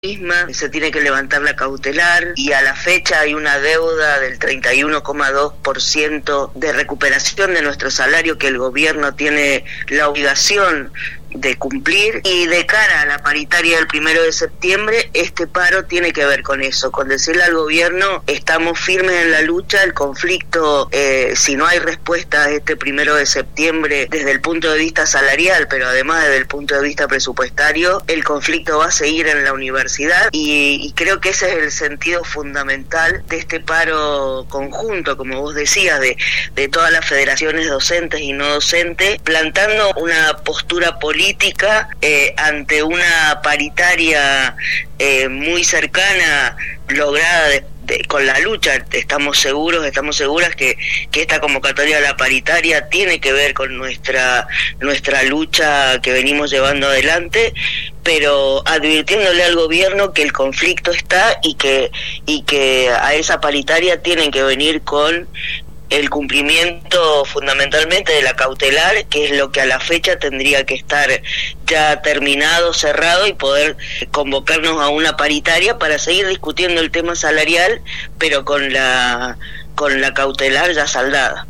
misma, se tiene que levantar la cautelar y a la fecha hay una deuda del 31,2% de recuperación de nuestro salario que el gobierno tiene la obligación de cumplir, y de cara a la paritaria del 1 de septiembre, este paro tiene que ver con eso, con decirle al gobierno: estamos firmes en la lucha, el conflicto, si no hay respuesta a este 1 de septiembre desde el punto de vista salarial, pero además desde el punto de vista presupuestario, el conflicto va a seguir en la universidad, y creo que ese es el sentido fundamental de este paro conjunto, como vos decías, de todas las federaciones docentes y no docentes, plantando una postura política ante una paritaria muy cercana, lograda con la lucha. Estamos seguras que esta convocatoria a la paritaria tiene que ver con nuestra lucha que venimos llevando adelante, pero advirtiéndole al gobierno que el conflicto está y que a esa paritaria tienen que venir con el cumplimiento fundamentalmente de la cautelar, que es lo que a la fecha tendría que estar ya terminado, cerrado, y poder convocarnos a una paritaria para seguir discutiendo el tema salarial, pero con la cautelar ya saldada.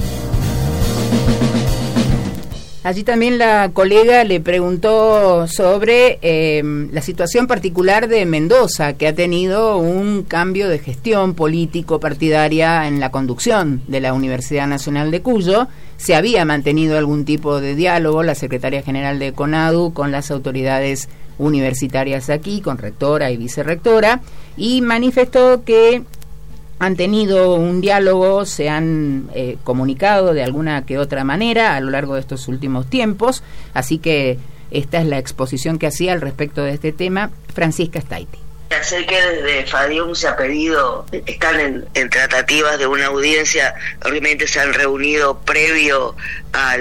Allí también la colega le preguntó sobre la situación particular de Mendoza, que ha tenido un cambio de gestión político-partidaria en la conducción de la Universidad Nacional de Cuyo. Se había mantenido algún tipo de diálogo la secretaria general de CONADU con las autoridades universitarias aquí, con rectora y vicerrectora, y manifestó que han tenido un diálogo, se han comunicado de alguna que otra manera a lo largo de estos últimos tiempos, así que esta es la exposición que hacía al respecto de este tema Francisca Staiti. Sé que desde FADIUM se ha pedido, están en tratativas de una audiencia, obviamente se han reunido previo a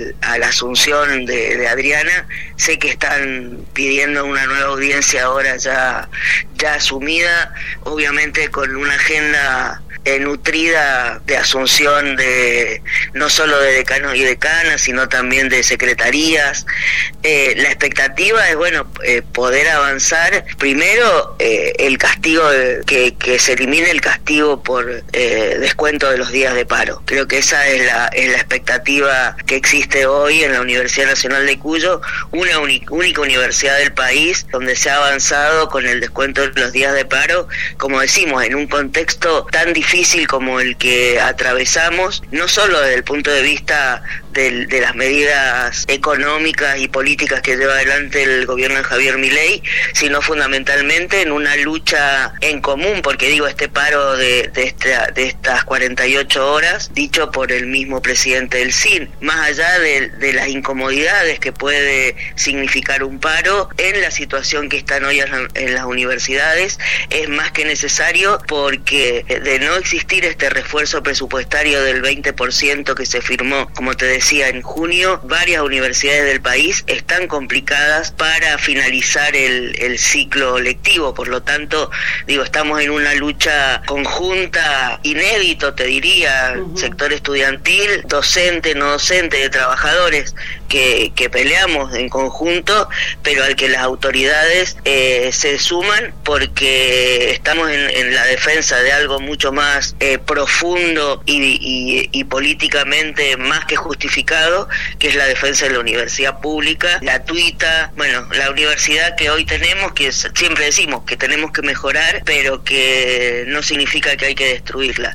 la asunción de Adriana. Sé que están pidiendo una nueva audiencia ahora ya asumida, obviamente con una agenda nutrida de asunción de no solo de decanos y decanas, sino también de secretarías. La expectativa es poder avanzar primero el castigo, que se elimine el castigo por descuento de los días de paro. Creo que esa es la expectativa que existe hoy en la Universidad Nacional de Cuyo, una única universidad del país donde se ha avanzado con el descuento de los días de paro, como decimos, en un contexto tan difícil como el que atravesamos, no solo desde el punto de vista de las medidas económicas y políticas que lleva adelante el gobierno de Javier Milei, sino fundamentalmente en una lucha en común, porque este paro de estas 48 horas, dicho por el mismo presidente del CIN, más allá de las incomodidades que puede significar un paro, en la situación que están hoy en las universidades, es más que necesario, porque de no existir este refuerzo presupuestario del 20% que se firmó, como te decía, en junio, varias universidades del país están complicadas para finalizar el ciclo lectivo. Por lo tanto, estamos en una lucha conjunta, inédito, te diría, sector estudiantil, docente, no docente, de trabajadores, que peleamos en conjunto, pero al que las autoridades se suman, porque estamos en la defensa de algo mucho más profundo y políticamente más que justificado, que es la defensa de la universidad pública, gratuita, la universidad que hoy tenemos, que siempre decimos que tenemos que mejorar, pero que no significa que hay que destruirla.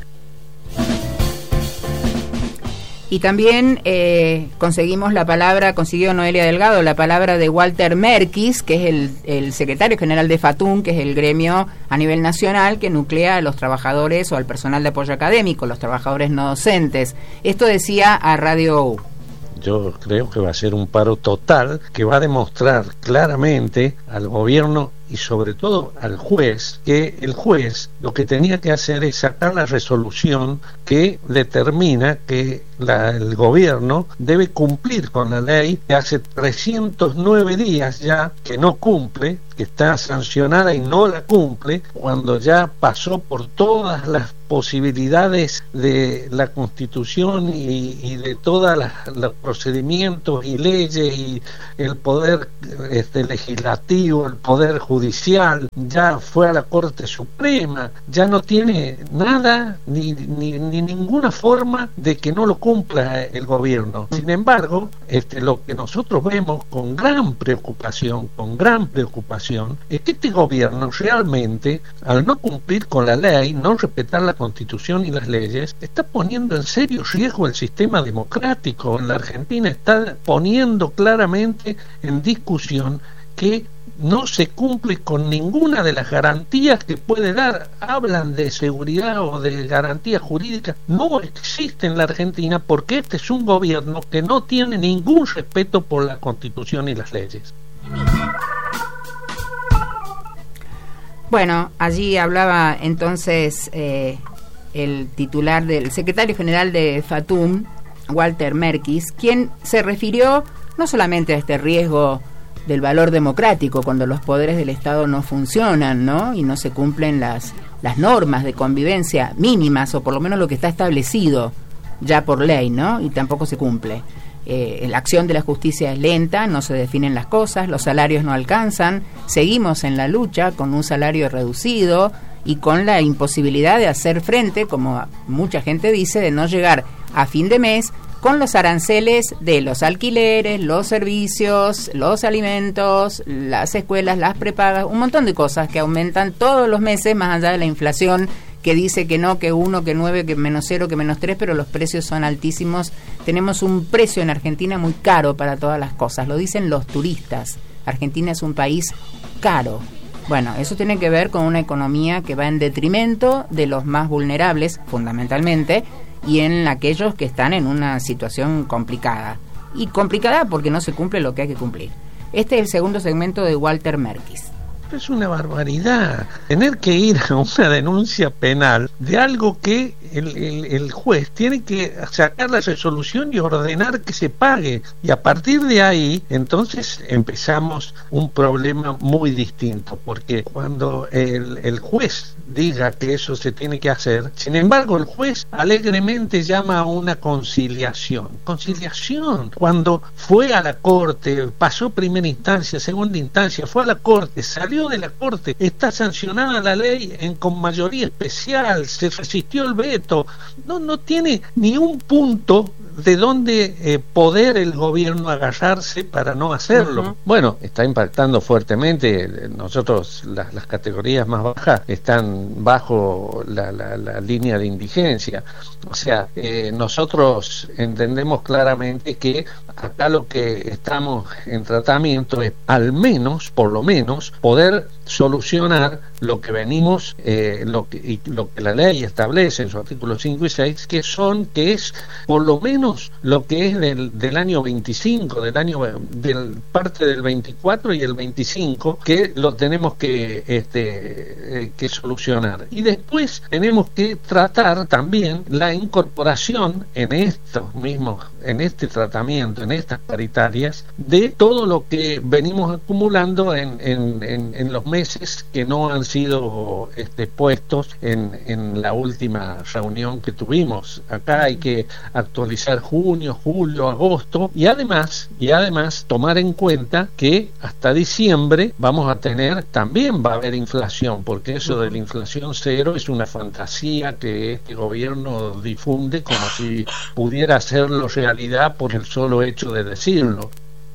Y también consiguió Noelia Delgado la palabra de Walter Merkis, que es el secretario general de FATUM, que es el gremio a nivel nacional que nuclea a los trabajadores o al personal de apoyo académico, los trabajadores no docentes. Esto decía a Radio U. Yo creo que va a ser un paro total que va a demostrar claramente al gobierno y sobre todo al juez, que el juez lo que tenía que hacer es sacar la resolución que determina que el gobierno debe cumplir con la ley, que hace 309 días ya que no cumple, que está sancionada y no la cumple, cuando ya pasó por todas las posibilidades de la Constitución y de todos los procedimientos y leyes y el poder legislativo, el poder judicial, ya fue a la Corte Suprema, ya no tiene nada ni ninguna forma de que no lo cumpla el gobierno. Sin embargo, lo que nosotros vemos con gran preocupación, es que este gobierno realmente, al no cumplir con la ley, no respetar la Constitución y las leyes, está poniendo en serio riesgo el sistema democrático. En la Argentina está poniendo claramente en discusión que no se cumple con ninguna de las garantías que puede dar. Hablan de seguridad o de garantías jurídicas, no existe en la Argentina, porque este es un gobierno que no tiene ningún respeto por la Constitución y las leyes. Bueno, allí hablaba entonces el titular del secretario general de FATUM, Walter Merkys, quien se refirió no solamente a este riesgo del valor democrático cuando los poderes del Estado no funcionan, ¿no? Y no se cumplen las normas de convivencia mínimas, o por lo menos lo que está establecido ya por ley, ¿no? Y tampoco se cumple. La acción de la justicia es lenta, no se definen las cosas, los salarios no alcanzan, seguimos en la lucha con un salario reducido y con la imposibilidad de hacer frente, como mucha gente dice, de no llegar a fin de mes con los aranceles de los alquileres, los servicios, los alimentos, las escuelas, las prepagas, un montón de cosas que aumentan todos los meses, más allá de la inflación que dice que no, que 1, que 9, que -0, que -3, pero los precios son altísimos. Tenemos un precio en Argentina muy caro para todas las cosas, lo dicen los turistas. Argentina es un país caro. Bueno, eso tiene que ver con una economía que va en detrimento de los más vulnerables, fundamentalmente, y en aquellos que están en una situación complicada. Y complicada porque no se cumple lo que hay que cumplir. Este es el segundo segmento de Walter Merkys. Es una barbaridad tener que ir a una denuncia penal de algo que el juez tiene que sacar la resolución y ordenar que se pague, y a partir de ahí entonces empezamos un problema muy distinto, porque cuando el juez diga que eso se tiene que hacer, sin embargo el juez alegremente llama a una conciliación, cuando fue a la corte, pasó primera instancia, segunda instancia, fue a la corte, salió de la corte, está sancionada la ley con mayoría especial, se resistió el veto, no tiene ni un punto de donde poder el gobierno agarrarse para no hacerlo. Uh-huh. Bueno, está impactando fuertemente. Nosotros, las categorías más bajas están bajo la línea de indigencia. O sea, nosotros entendemos claramente que acá lo que estamos en tratamiento es al menos, por lo menos, poder solucionar lo que venimos, lo que la ley establece en sus artículos 5 y 6, que es por lo menos lo que es del año 25, del parte del 24 y el 25, que lo tenemos que solucionar. Y después tenemos que tratar también la incorporación en este tratamiento, en estas paritarias, de todo lo que venimos acumulando en los meses que no han sido puestos en la última reunión que tuvimos. Acá hay que actualizar junio, julio, agosto, y además tomar en cuenta que hasta diciembre también va a haber inflación, porque eso de la inflación cero es una fantasía que este gobierno difunde como si pudiera hacerlo realidad por el solo hecho de decirlo.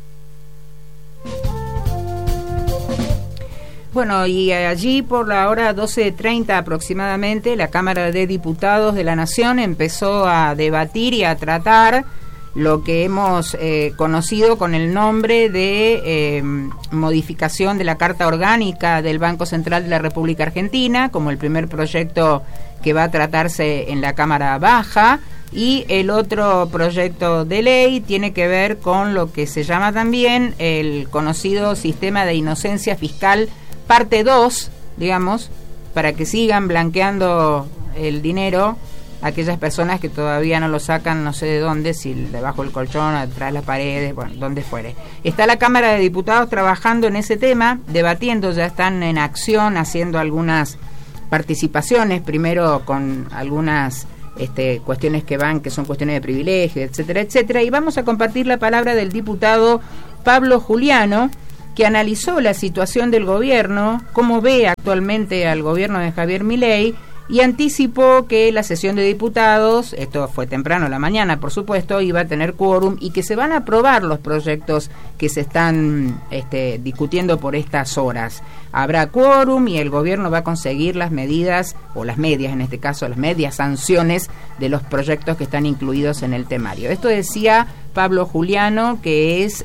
Bueno, y allí por la hora 12:30 aproximadamente, la Cámara de Diputados de la Nación empezó a debatir y a tratar lo que hemos conocido con el nombre de modificación de la Carta Orgánica del Banco Central de la República Argentina, como el primer proyecto que va a tratarse en la Cámara Baja, y el otro proyecto de ley tiene que ver con lo que se llama también el conocido sistema de inocencia fiscal parte 2, digamos, para que sigan blanqueando el dinero aquellas personas que todavía no lo sacan, no sé de dónde, si debajo del colchón, atrás de las paredes, bueno, donde fuere. Está la Cámara de Diputados trabajando en ese tema, debatiendo, ya están en acción, haciendo algunas participaciones, primero con algunas cuestiones que son cuestiones de privilegio, etcétera, etcétera, y vamos a compartir la palabra del diputado Pablo Juliano, que analizó la situación del gobierno, cómo ve actualmente al gobierno de Javier Milei, y anticipó que la sesión de diputados, esto fue temprano en la mañana, por supuesto, iba a tener quórum y que se van a aprobar los proyectos que se están discutiendo por estas horas. Habrá quórum y el gobierno va a conseguir las medidas, o las medias en este caso, las medias sanciones de los proyectos que están incluidos en el temario. Esto decía Pablo Juliano, que es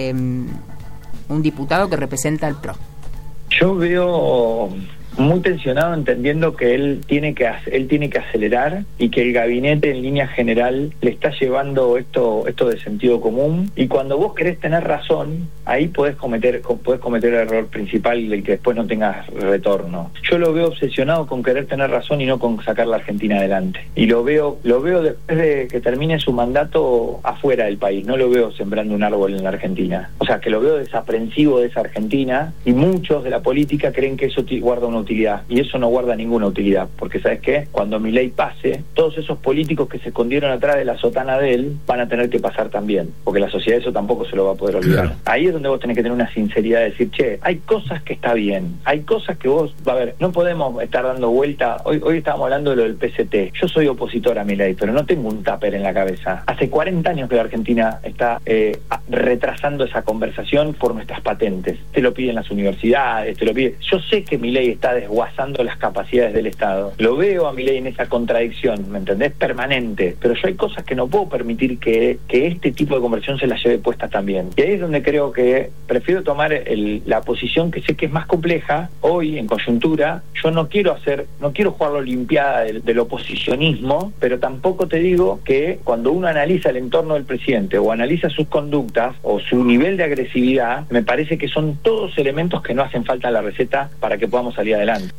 un diputado que representa al PRO. Yo veo muy tensionado, entendiendo que él tiene que acelerar y que el gabinete en línea general le está llevando esto de sentido común, y cuando vos querés tener razón, ahí podés cometer el error principal del que después no tengas retorno. Yo lo veo obsesionado con querer tener razón y no con sacar la Argentina adelante, y lo veo después de que termine su mandato afuera del país, no lo veo sembrando un árbol en la Argentina, o sea, que lo veo desaprensivo de esa Argentina, y muchos de la política creen que eso guarda una utilidad, y eso no guarda ninguna utilidad, porque ¿sabes qué? Cuando Milei pase, todos esos políticos que se escondieron atrás de la sotana de él van a tener que pasar también, porque la sociedad eso tampoco se lo va a poder olvidar. Claro. Ahí es donde vos tenés que tener una sinceridad de decir, che, hay cosas que está bien, hay cosas que vos, a ver, no podemos estar dando vuelta. Hoy estábamos hablando de lo del PCT. Yo soy opositor a Milei, pero no tengo un tupper en la cabeza. Hace 40 años que la Argentina está retrasando esa conversación por nuestras patentes. Te lo piden las universidades, te lo piden. Yo sé que Milei está desguazando las capacidades del Estado. Lo veo a Milei en esa contradicción, ¿me entendés? Permanente. Pero yo hay cosas que no puedo permitir que este tipo de conversación se las lleve puesta también. Y ahí es donde creo que prefiero tomar la posición que sé que es más compleja. Hoy, en coyuntura, yo no quiero jugar la olimpiada del oposicionismo, pero tampoco te digo que cuando uno analiza el entorno del presidente o analiza sus conductas o su nivel de agresividad, me parece que son todos elementos que no hacen falta en la receta para que podamos salir adelante.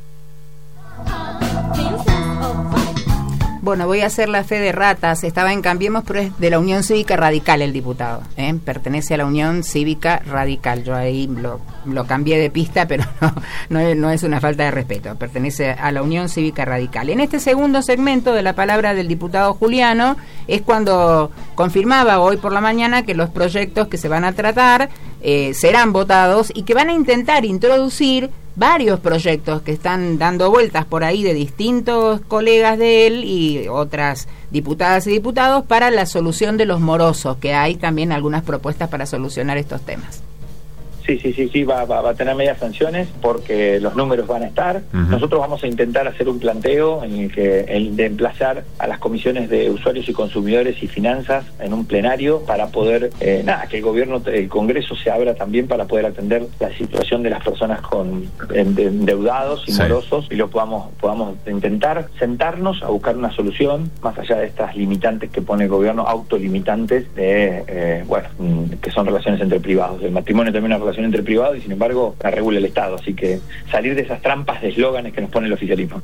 Bueno, voy a hacer la fe de ratas. Estaba en Cambiemos, pero es de la Unión Cívica Radical el diputado. Pertenece a la Unión Cívica Radical. Yo ahí lo cambié de pista, pero no es una falta de respeto. Pertenece a la Unión Cívica Radical. En este segundo segmento de la palabra del diputado Juliano es cuando confirmaba hoy por la mañana que los proyectos que se van a tratar serán votados y que van a intentar introducir varios proyectos que están dando vueltas por ahí de distintos colegas de él y otras diputadas y diputados para la solución de los morosos, que hay también algunas propuestas para solucionar estos temas. Sí, va a tener medias sanciones porque los números van a estar. Uh-huh. Nosotros vamos a intentar hacer un planteo en el de emplazar a las comisiones de usuarios y consumidores y finanzas en un plenario para poder, que el Congreso se abra también para poder atender la situación de las personas endeudados y morosos, y lo podamos intentar sentarnos a buscar una solución más allá de estas limitantes que pone el gobierno, autolimitantes que son relaciones entre privados. El matrimonio también es una relación entre privados y sin embargo la regula el Estado, así que salir de esas trampas de eslóganes que nos pone el oficialismo.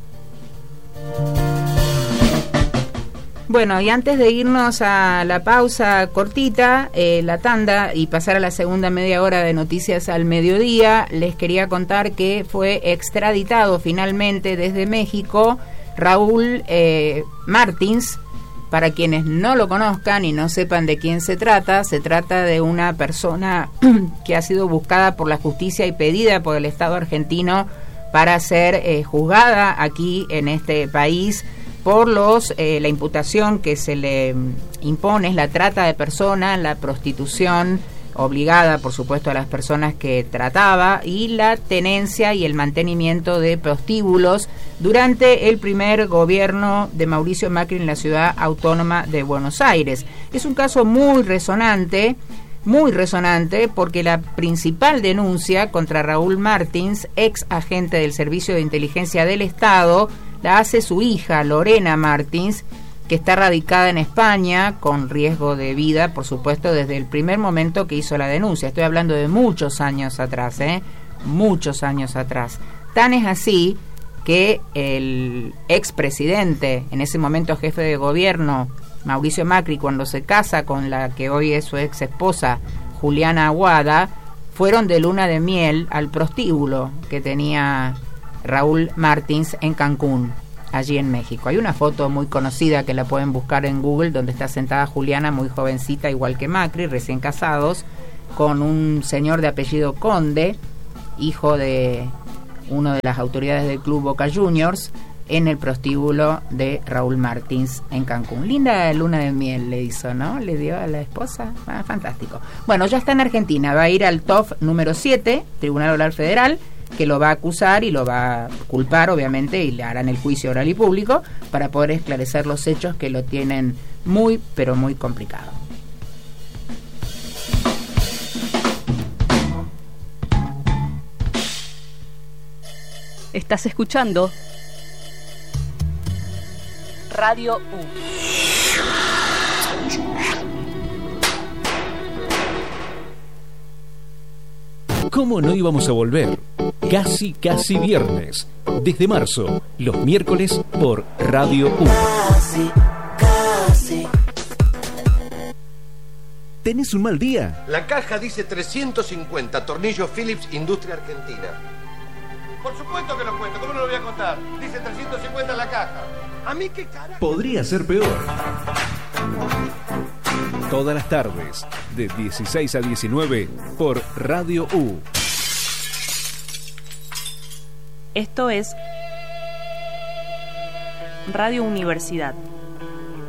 Bueno, y antes de irnos a la pausa cortita, la tanda, y pasar a la segunda media hora de Noticias al Mediodía, les quería contar que fue extraditado finalmente desde México Raúl Martins. Para quienes no lo conozcan y no sepan de quién se trata de una persona que ha sido buscada por la justicia y pedida por el Estado argentino para ser juzgada aquí en este país por la imputación que se le impone es la trata de personas, la prostitución obligada, por supuesto, a las personas que trataba, y la tenencia y el mantenimiento de prostíbulos durante el primer gobierno de Mauricio Macri en la ciudad autónoma de Buenos Aires. Es un caso muy resonante, porque la principal denuncia contra Raúl Martins, ex agente del Servicio de Inteligencia del Estado, la hace su hija, Lorena Martins, que está radicada en España con riesgo de vida, por supuesto, desde el primer momento que hizo la denuncia. Estoy hablando de muchos años atrás, muchos años atrás. Tan es así que el expresidente, en ese momento jefe de gobierno, Mauricio Macri, cuando se casa con la que hoy es su ex esposa, Juliana Aguada, fueron de luna de miel al prostíbulo que tenía Raúl Martins en Cancún, allí en México. Hay una foto muy conocida que la pueden buscar en Google, donde está sentada Juliana, muy jovencita, igual que Macri, recién casados, con un señor de apellido Conde, hijo de una de las autoridades del club Boca Juniors, en el prostíbulo de Raúl Martins en Cancún. Linda luna de miel le hizo, ¿no? Le dio a la esposa. Fantástico. Bueno, ya está en Argentina, va a ir al TOF número 7, Tribunal Oral Federal, que lo va a acusar y lo va a culpar, obviamente, y le harán el juicio oral y público para poder esclarecer los hechos que lo tienen muy, pero muy complicado. Estás escuchando Radio U. ¿Cómo no íbamos a volver? Casi viernes. Desde marzo, los miércoles por Radio U. Casi. ¿Tenés un mal día? La caja dice 350, tornillos Philips, Industria Argentina. Por supuesto que lo cuento, ¿cómo no lo voy a contar? Dice 350 en la caja. ¿A mí qué carajo? Podría ser peor. Todas las tardes, de 16 a 19, por Radio U. Esto es Radio Universidad.